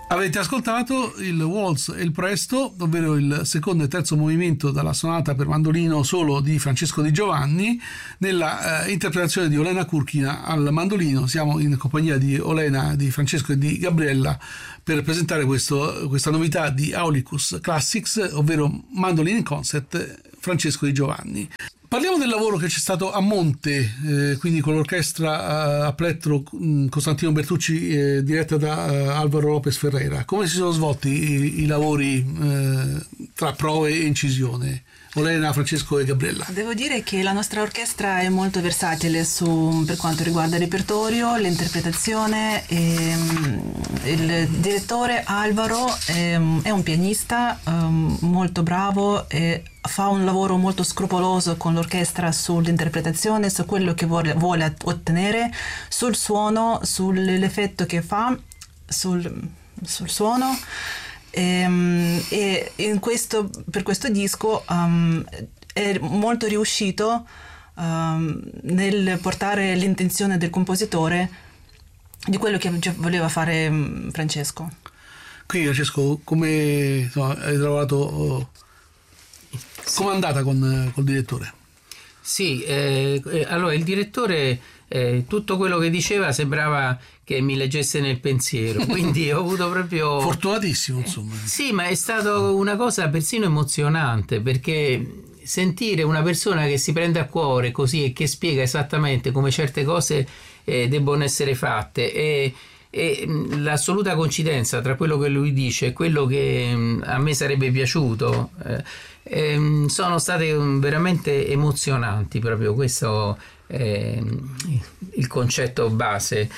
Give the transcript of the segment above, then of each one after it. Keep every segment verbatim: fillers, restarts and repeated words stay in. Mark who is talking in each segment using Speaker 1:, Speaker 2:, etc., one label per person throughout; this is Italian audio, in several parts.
Speaker 1: Avete ascoltato il Waltz e il Presto, ovvero il secondo e terzo movimento dalla sonata per mandolino solo di Francesco Di Giovanni, nella eh, interpretazione di Olena Kurkina al mandolino. Siamo in compagnia di Olena, di Francesco e di Gabriella per presentare questo, questa novità di Aulicus Classics, ovvero Mandolin in Concert Francesco Di Giovanni. Parliamo del lavoro che c'è stato a monte, eh, quindi con l'orchestra a plettro Costantino Bertucci eh, diretta da eh, Alvaro Lopez Ferreira. Come si sono svolti i, i lavori eh, tra prove e incisione? Olena, Francesco e Gabriella.
Speaker 2: Devo dire che la nostra orchestra è molto versatile su, per quanto riguarda il repertorio, l'interpretazione. E, il direttore Alvaro è, è un pianista um, molto bravo e fa un lavoro molto scrupoloso con l'orchestra sull'interpretazione, su quello che vuole, vuole ottenere, sul suono, sull'effetto che fa, sul, sul suono. E, e in questo, per questo disco um, è molto riuscito um, nel portare l'intenzione del compositore di quello che voleva fare um, Francesco.
Speaker 1: Quindi Francesco, come insomma, hai trovato, come è andata con col direttore?
Speaker 3: Sì, eh, allora il direttore eh, tutto quello che diceva sembrava che mi leggesse nel pensiero, quindi ho avuto proprio...
Speaker 1: Fortunatissimo, insomma.
Speaker 3: Eh, sì, ma è stato una cosa persino emozionante, perché sentire una persona che si prende a cuore così e che spiega esattamente come certe cose eh, debbono essere fatte e, e l'assoluta coincidenza tra quello che lui dice e quello che a me sarebbe piaciuto eh, eh, sono state veramente emozionanti, proprio questo è il concetto base.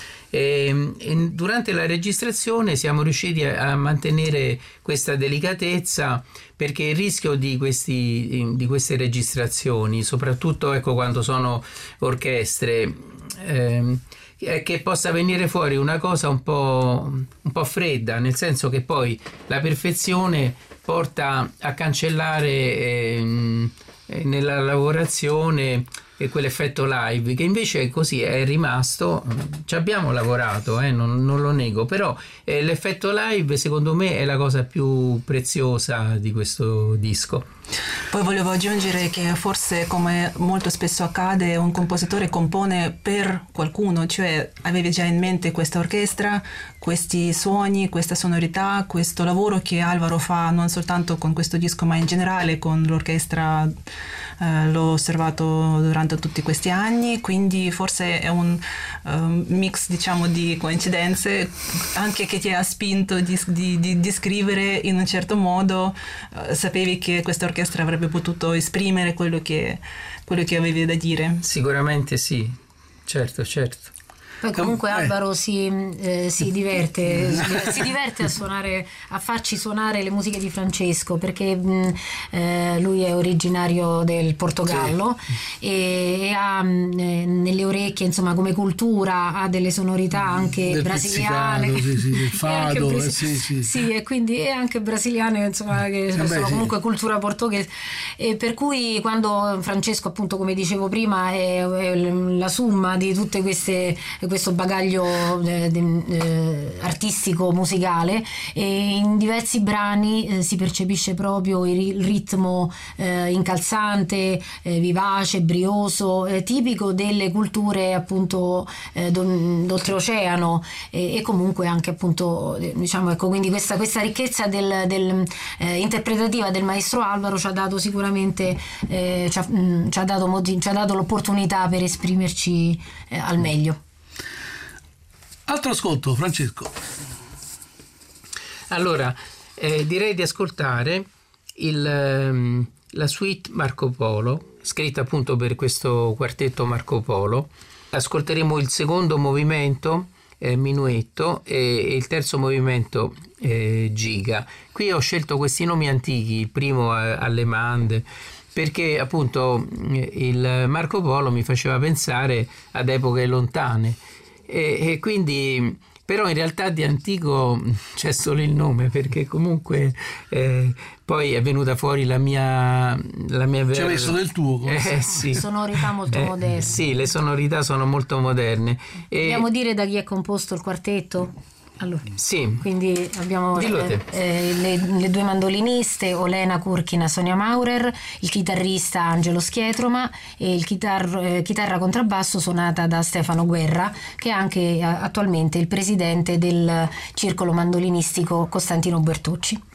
Speaker 3: E, e durante la registrazione siamo riusciti a, a mantenere questa delicatezza, perché il rischio di, questi, di queste registrazioni, soprattutto ecco quando sono orchestre, eh, è che possa venire fuori una cosa un po', un po' fredda, nel senso che poi la perfezione porta a cancellare eh, nella lavorazione e quell'effetto live che invece così è rimasto. Ci abbiamo lavorato, eh, non, non lo nego, però eh, l'effetto live secondo me è la cosa più preziosa di questo disco.
Speaker 2: Poi volevo aggiungere che forse, come molto spesso accade, un compositore compone per qualcuno, cioè avevi già in mente questa orchestra, questi suoni, questa sonorità, questo lavoro che Alvaro fa non soltanto con questo disco ma in generale con l'orchestra, eh, l'ho osservato durante tutti questi anni, quindi forse è un um, mix diciamo di coincidenze anche che ti ha spinto di, di, di, di scrivere in un certo modo. Uh, sapevi che questa orchestra avrebbe potuto esprimere quello che, quello che avevi da dire.
Speaker 3: Sicuramente sì, certo, certo.
Speaker 4: Poi comunque Alvaro si, eh, si diverte si diverte a suonare, a farci suonare le musiche di Francesco, perché mh, eh, lui è originario del Portogallo, sì. e, e ha mh, nelle orecchie, insomma, come cultura ha delle sonorità anche del brasiliane,
Speaker 1: sì, sì, del fado,
Speaker 4: brasi-
Speaker 1: eh, sì, sì.
Speaker 4: sì, e quindi è anche brasiliane, insomma, che
Speaker 1: eh
Speaker 4: sono
Speaker 1: beh,
Speaker 4: comunque
Speaker 1: sì.
Speaker 4: cultura portoghese, e per cui quando Francesco, appunto, come dicevo prima, è, è la somma di tutte queste questo bagaglio eh, eh, artistico musicale, e in diversi brani eh, si percepisce proprio il, il ritmo eh, incalzante, eh, vivace, brioso, eh, tipico delle culture appunto eh, d'oltreoceano, e, e comunque anche appunto diciamo ecco quindi questa, questa ricchezza del, del, eh, interpretativa del maestro Alvaro ci ha dato sicuramente eh, ci, ha, mh, ci, ha dato, ci ha dato l'opportunità per esprimerci eh, al meglio.
Speaker 1: Altro ascolto, Francesco.
Speaker 3: Allora, eh, direi di ascoltare il, um, la suite Marco Polo, scritta appunto per questo quartetto Marco Polo. Ascolteremo il secondo movimento, eh, Minuetto, e il terzo movimento, eh, Giga. Qui ho scelto questi nomi antichi, il primo eh, Allemande, perché appunto il Marco Polo mi faceva pensare ad epoche lontane. E, e quindi però in realtà di antico c'è solo il nome, perché comunque eh, poi è venuta fuori la mia la mia
Speaker 1: ci hai messo del tuo
Speaker 3: eh, sì.
Speaker 4: sonorità molto
Speaker 3: eh,
Speaker 4: moderne.
Speaker 3: Sì, le sonorità sono molto moderne. E
Speaker 4: vogliamo dire da chi è composto il quartetto? Allora,
Speaker 3: Sì.
Speaker 4: quindi abbiamo
Speaker 3: Dillo
Speaker 4: eh, le, le due mandoliniste, Olena Kurkina, Sonia Maurer, il chitarrista Angelo Schietroma e il chitar- eh, chitarra contrabbasso suonata da Stefano Guerra, che è anche eh, attualmente il presidente del circolo mandolinistico Costantino Bertocci.